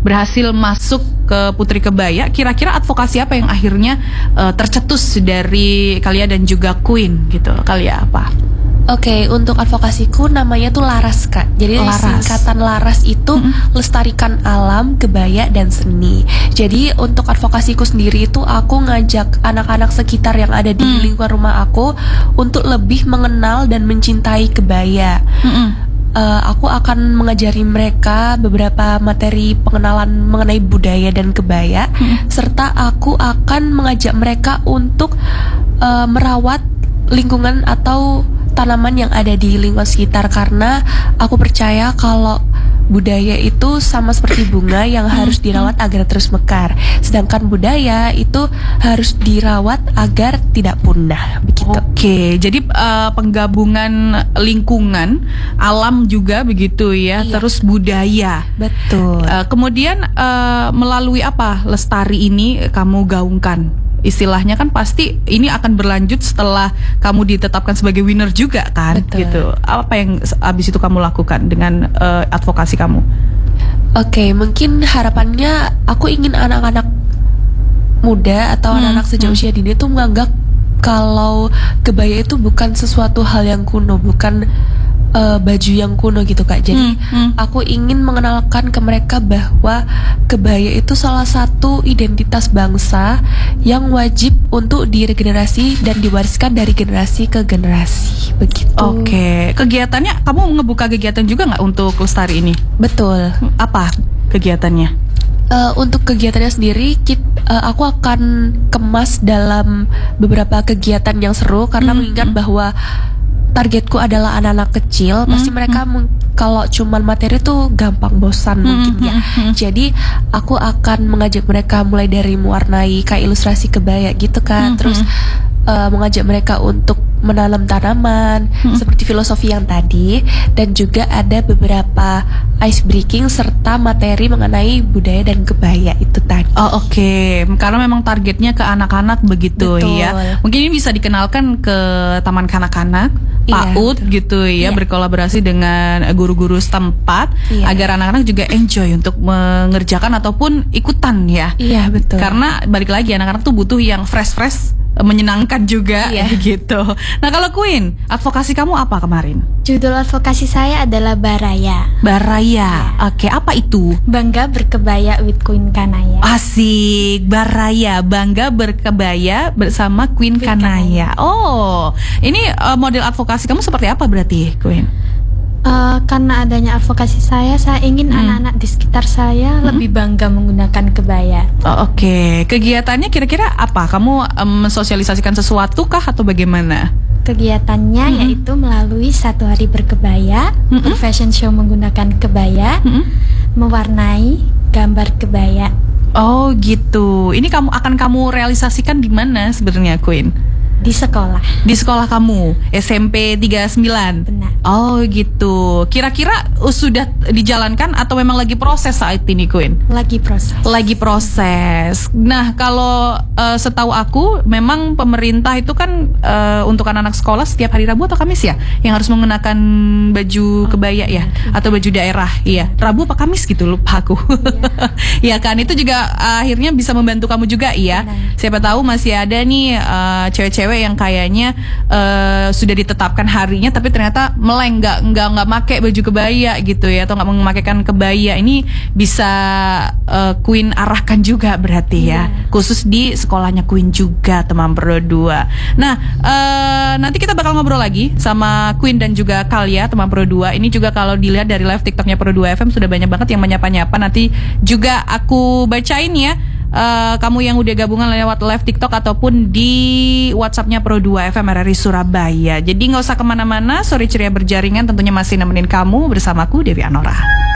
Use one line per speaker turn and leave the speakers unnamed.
berhasil masuk ke Putri Kebaya. Kira-kira advokasi apa yang akhirnya tercetus dari Kalia dan juga Queen gitu? Kalia apa?
Oke, untuk advokasiku namanya tuh Laras, Kak. Jadi singkatan Laras itu lestarikan alam, kebaya, dan seni. Jadi untuk advokasiku sendiri itu aku ngajak anak-anak sekitar yang ada di lingkungan rumah aku untuk lebih mengenal dan mencintai kebaya. Aku akan mengajari mereka beberapa materi pengenalan mengenai budaya dan kebaya, serta aku akan mengajak mereka untuk merawat lingkungan atau tanaman yang ada di lingkungan sekitar, karena aku percaya kalau budaya itu sama seperti bunga yang harus dirawat agar terus mekar, sedangkan budaya itu harus dirawat agar tidak punah begitu.
Oke, jadi penggabungan lingkungan, alam juga begitu ya,
Iya.
terus budaya.
Betul.
Kemudian melalui apa lestari ini kamu gaungkan? Istilahnya kan pasti ini akan berlanjut setelah kamu ditetapkan sebagai winner juga kan.
Betul.
Gitu. Apa yang abis itu kamu lakukan dengan advokasi kamu?
Oke, mungkin harapannya aku ingin anak-anak muda atau anak-anak sejak usia dini tuh menganggap kalau kebaya itu bukan sesuatu hal yang kuno, bukan baju yang kuno gitu, Kak. Jadi aku ingin mengenalkan ke mereka bahwa kebaya itu salah satu identitas bangsa yang wajib untuk diregenerasi dan diwariskan dari generasi ke generasi begitu.
Oke, kegiatannya kamu ngebuka kegiatan juga nggak untuk lestari ini?
Betul.
Apa kegiatannya?
Untuk kegiatannya sendiri aku akan kemas dalam beberapa kegiatan yang seru, karena mengingat bahwa targetku adalah anak-anak kecil. Pasti mereka kalau cuman materi tuh gampang bosan mungkin ya. Jadi aku akan mengajak mereka mulai dari mewarnai kayak ilustrasi kebaya gitu kan. Terus mengajak mereka untuk menanam tanaman seperti filosofi yang tadi, dan juga ada beberapa ice breaking serta materi mengenai budaya dan kebaya itu tadi.
Oh oke. Karena memang targetnya ke anak-anak begitu.
Betul.
Ya. Mungkin ini bisa dikenalkan ke taman kanak-kanak, PAUD gitu ya, berkolaborasi dengan guru-guru setempat agar anak-anak juga enjoy untuk mengerjakan ataupun ikutan ya.
Iya betul.
Karena balik lagi anak-anak tuh butuh yang fresh, menyenangkan juga gitu. Nah kalau Queen, advokasi kamu apa kemarin?
Judul advokasi saya adalah Baraya.
Baraya. Oke, apa itu?
Bangga berkebaya with Queen Kanaya.
Asik, Baraya, bangga berkebaya bersama Queen Kanaya. Oh, ini model advokasi kamu seperti apa berarti, Queen?
Karena adanya advokasi saya ingin anak-anak di sekitar saya lebih bangga menggunakan kebaya.
Oh, oke. Kegiatannya kira-kira apa? Kamu mensosialisasikan sesuatu kah atau bagaimana?
Kegiatannya yaitu melalui 1 hari berkebaya, berfashion show menggunakan kebaya, mewarnai gambar kebaya.
Oh gitu. Ini akan kamu realisasikan di mana sebenarnya, Queen?
Di sekolah.
Di sekolah kamu, SMP 39.
Benar.
Oh gitu. Kira-kira sudah dijalankan atau memang lagi proses saat ini, Queen?
Lagi proses.
Lagi proses. Nah, kalau setahu aku memang pemerintah itu kan untuk anak-anak sekolah setiap hari Rabu atau Kamis ya, yang harus menggunakan baju kebaya ya, atau baju daerah. Iya, Rabu apa Kamis gitu, lupa aku. Iya kan, itu juga akhirnya bisa membantu kamu juga ya. Siapa tahu masih ada nih cewek-cewek yang kayaknya sudah ditetapkan harinya tapi ternyata meleng, nggak make baju kebaya gitu ya, atau nggak memakaikan kebaya. Ini bisa Queen arahkan juga berarti ya, khusus di sekolahnya Queen juga, teman Pro 2. Nah, nanti kita bakal ngobrol lagi sama Queen dan juga Kalia, teman Pro 2. Ini juga kalau dilihat dari live TikToknya Pro 2 FM sudah banyak banget yang menyapa-nyapa. Nanti juga aku bacain ya. Kamu yang udah gabungan lewat live TikTok ataupun di WhatsAppnya Pro 2 FM RRI Surabaya. Jadi nggak usah kemana-mana, sore ceria berjaringan tentunya masih nemenin kamu bersamaku Devi Anora.